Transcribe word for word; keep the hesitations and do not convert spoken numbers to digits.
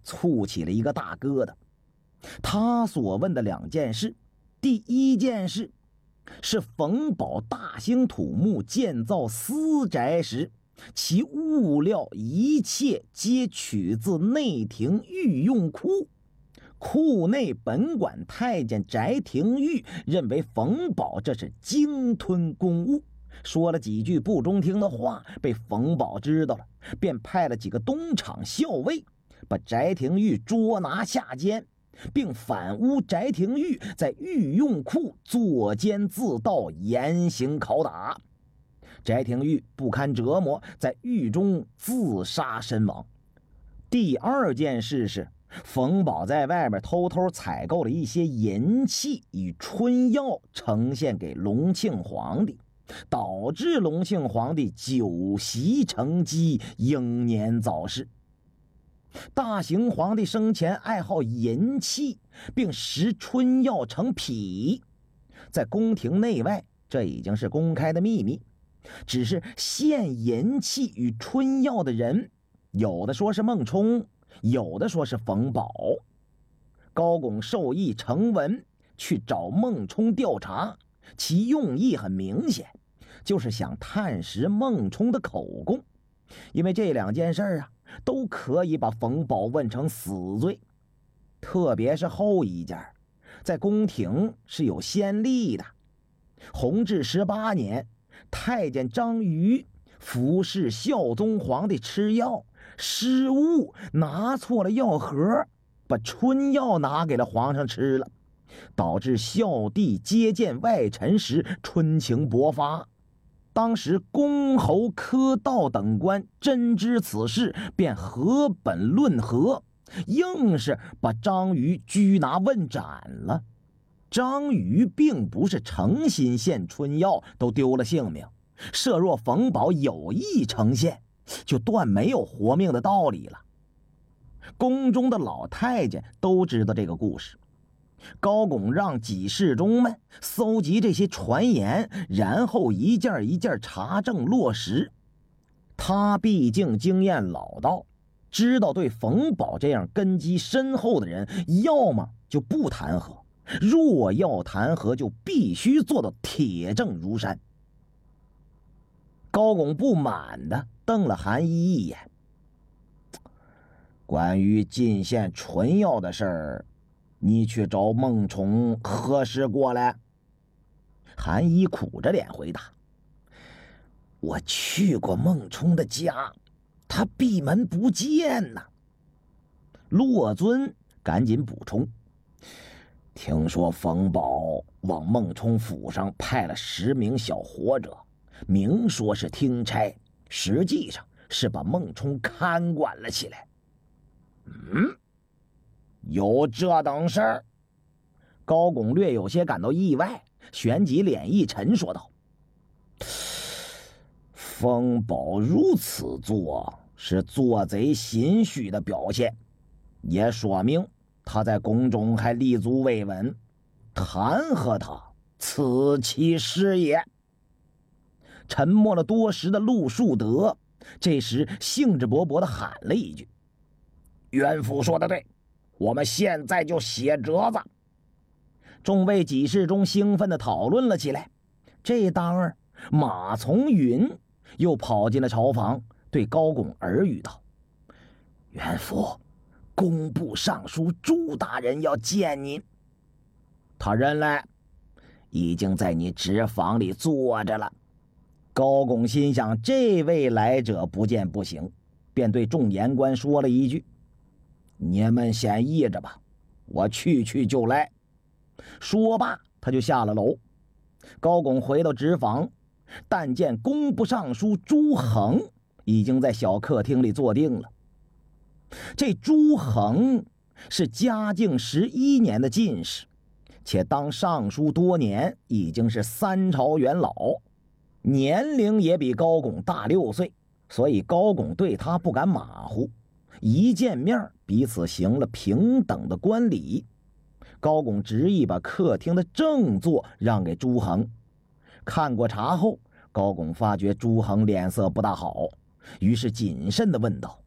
蹙起了一个大疙瘩。他所问的两件事，第一件事是冯保大兴土木建造私宅时，其物料一切皆取自内廷御用库，库内本管太监翟廷玉认为冯保这是鲸吞公物，说了几句不中听的话，被冯保知道了，便派了几个东厂校尉把翟廷玉捉拿下监，并反诬翟廷玉在御用库作奸自盗，严刑拷打。翟廷玉不堪折磨，在狱中自杀身亡。第二件事是冯保在外面偷偷采购了一些银器与春药，呈现给隆庆皇帝，导致隆庆皇帝酒席成疾，英年早逝。大行皇帝生前爱好银器，并食春药成癖，在宫廷内外这已经是公开的秘密。只是献银器与春药的人，有的说是孟冲，有的说是冯保。高拱授意程文去找孟冲调查，其用意很明显，就是想探实孟冲的口供，因为这两件事啊都可以把冯保问成死罪，特别是后一件，在宫廷是有先例的。弘治十八年，太监张瑜服侍孝宗皇帝吃药，失误拿错了药盒，把春药拿给了皇上吃了，导致孝帝接见外臣时春情勃发。当时公侯科道等官真知此事，便合本论合，硬是把张瑜拘拿问斩了。张瑜并不是诚心献春药，都丢了性命，设若冯保有意呈现，就断没有活命的道理了。宫中的老太监都知道这个故事，高拱让几侍中们搜集这些传言，然后一件一件查证落实。他毕竟经验老道，知道对冯保这样根基深厚的人，要么就不弹劾，若要弹劾就必须做到铁证如山。高拱不满地瞪了韩一一眼，关于进献纯药的事儿，你去找孟冲何时过来？韩一苦着脸回答，我去过孟冲的家，他闭门不见呐。骆尊赶紧补充，听说冯保往孟冲府上派了十名小活者，明说是听差，实际上是把孟冲看管了起来。嗯，有这等事儿？高拱略有些感到意外，旋即脸一沉说道，冯保如此做是做贼心虚的表现，也说明他在宫中还立足未稳，弹劾他此其事也。沉默了多时的陆树德这时兴致勃勃地喊了一句，袁府说的对，我们现在就写折子。众位给事中兴奋地讨论了起来。这当儿，马从云又跑进了朝房，对高拱耳语道，袁府，工部尚书朱大人要见您。他人来，已经在你纸房里坐着了。高拱心想，这位来者不见不行，便对众言官说了一句，你们先议着吧，我去去就来。说罢，他就下了楼。高拱回到纸坊，但见工部尚书朱衡已经在小客厅里坐定了。这朱衡是嘉靖十一年的进士，且当尚书多年，已经是三朝元老，年龄也比高拱大六岁，所以高拱对他不敢马虎。一见面，彼此行了平等的观礼。高拱执意把客厅的正座让给朱衡。看过茶后，高拱发觉朱衡脸色不大好，于是谨慎地问道，